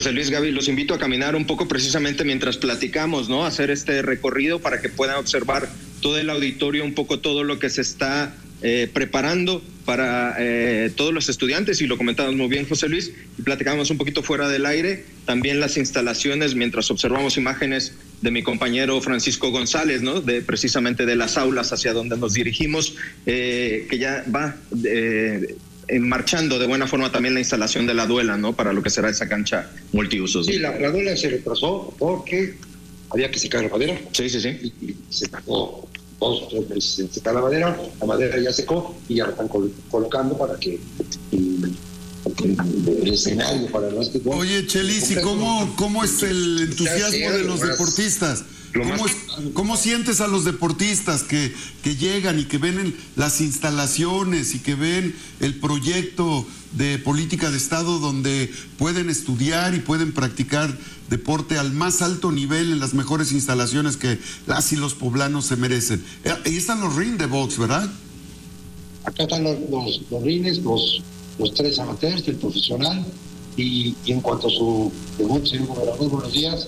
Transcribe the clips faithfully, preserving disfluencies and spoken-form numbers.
José Luis, Gaby, los invito a caminar un poco precisamente mientras platicamos, ¿no? Hacer este recorrido para que puedan observar todo el auditorio, un poco todo lo que se está eh, preparando para eh, todos los estudiantes, y lo comentábamos muy bien, José Luis, y platicábamos un poquito fuera del aire, también las instalaciones, mientras observamos imágenes de mi compañero Francisco González, ¿no? De precisamente de las aulas hacia donde nos dirigimos, eh, que ya va eh, marchando de buena forma también la instalación de la duela, ¿no? Para lo que será esa cancha multiusos. Sí, la, la duela se retrasó porque había que secar la madera. Sí, sí, sí. Y, y se tardó dos o tres meses en secar la madera. La madera ya secó y ya la están col colocando para que y, el escenario para el básquetbol. Oye, Chelis, ¿y cómo, cómo es el entusiasmo de los deportistas? ¿Cómo, es, ¿Cómo sientes a los deportistas que, que llegan y que ven las instalaciones y que ven el proyecto de política de Estado donde pueden estudiar y pueden practicar deporte al más alto nivel en las mejores instalaciones que las y los poblanos se merecen? Ahí están los rings de box, ¿verdad? Acá están los, los, los rines, los, los tres amateurs, el profesional, y, y en cuanto a su debut, señor gobernador, buenos días,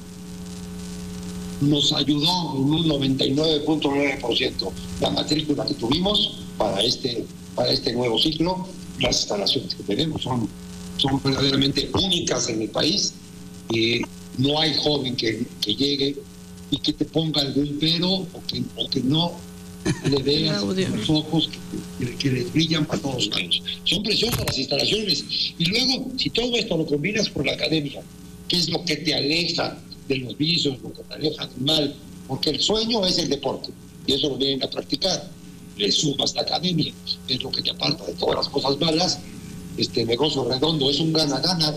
nos ayudó en un noventa y nueve punto nueve por ciento la matrícula que tuvimos para este para este nuevo ciclo. Las instalaciones que tenemos son, son verdaderamente únicas en el país. Eh, no hay joven que, que llegue y que te ponga algún pero o que, o que no le veas los ojos que, que les brillan para todos los años. Son preciosas las instalaciones. Y luego, si todo esto lo combinas con la academia, que es lo que te aleja de los vicios, lo que te aleja del mal, porque el sueño es el deporte, y eso lo vienen a practicar. Le sumas la academia, es lo que te aparta de todas las cosas malas. Este negocio redondo es un gana-gana.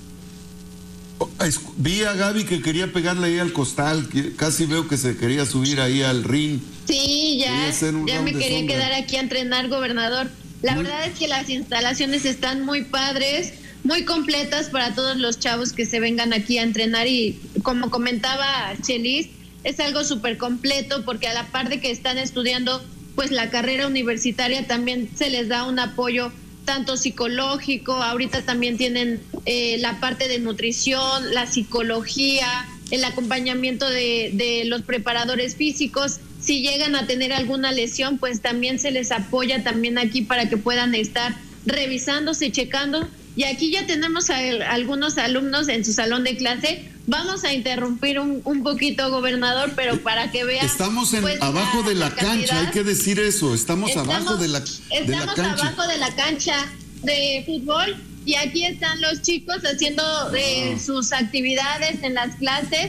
Vi a Gaby que quería pegarle ahí al costal, que casi veo que se quería subir ahí al ring. Sí, ya, ya me quería sombra. quedar aquí a entrenar, gobernador. La muy... verdad es que las instalaciones están muy padres, muy completas para todos los chavos que se vengan aquí a entrenar, y como comentaba Chelis, es algo súper completo porque a la par de que están estudiando pues la carrera universitaria, también se les da un apoyo tanto psicológico. Ahorita también tienen eh, la parte de nutrición, la psicología, el acompañamiento de, de los preparadores físicos. Si llegan a tener alguna lesión, pues también se les apoya también aquí para que puedan estar revisándose, checando. Y aquí ya tenemos a, a algunos alumnos en su salón de clase. Vamos a interrumpir un, un poquito, gobernador, pero para que vean. Estamos en, pues, abajo la, de la, la cancha, hay que decir eso. Estamos, estamos abajo de la, de estamos la cancha. Estamos abajo de la cancha de fútbol, y aquí están los chicos haciendo eh, sus actividades en las clases.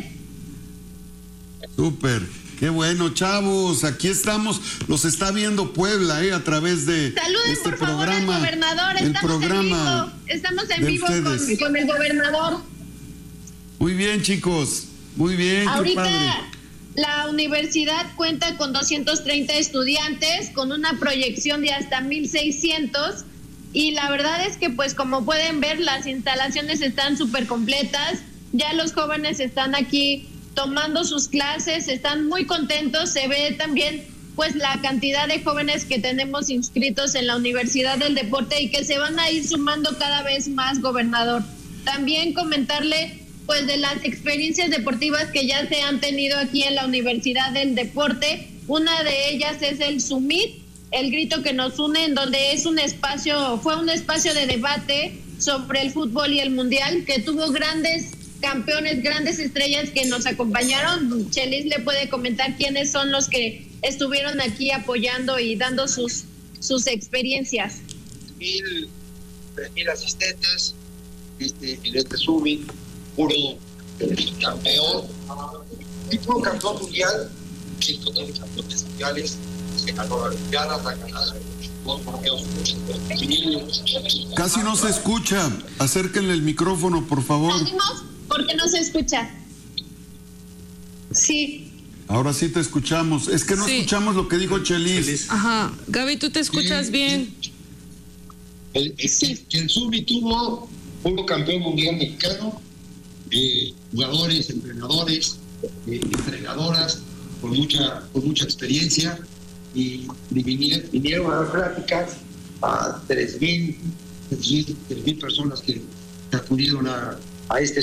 Súper. Qué bueno, chavos, aquí estamos, los está viendo Puebla, eh, a través de Saluden, este por programa, favor, al gobernador. el estamos programa en vivo, estamos en vivo con, con el gobernador. Muy bien, chicos, muy bien. Ahorita qué padre. La universidad cuenta con doscientos treinta estudiantes, con una proyección de hasta mil seiscientos, y la verdad es que, pues, como pueden ver, las instalaciones están súper completas. Ya los jóvenes están aquí tomando sus clases, están muy contentos. Se ve también pues la cantidad de jóvenes que tenemos inscritos en la Universidad del Deporte y que se van a ir sumando cada vez más, gobernador. También comentarle pues de las experiencias deportivas que ya se han tenido aquí en la Universidad del Deporte. Una de ellas es el Summit, el grito que nos une, en donde es un espacio, fue un espacio de debate sobre el fútbol y el mundial, que tuvo grandes campeones, grandes estrellas que nos acompañaron. Chelis le puede comentar quiénes son los que estuvieron aquí apoyando y dando sus sus experiencias. Mil, tres mil asistentes, este, en este summit, puro campeón, y puro campeón mundial, cinco campeones mundiales, se ganó la Olimpiada, la ganada. Casi no se escucha, acérquenle el micrófono, por favor. ¿Salimos? Porque no se escucha. Sí. Ahora sí te escuchamos. Es que no sí. escuchamos lo que dijo Chelis. Ajá. Gaby, ¿tú te escuchas sí, bien? El, el, sí. el Summit tuvo un campeón mundial mexicano, eh, jugadores, entrenadores, eh, entrenadoras con mucha, con mucha experiencia, y vinieron, vinieron a dar pláticas a tres mil personas que acudieron a, a este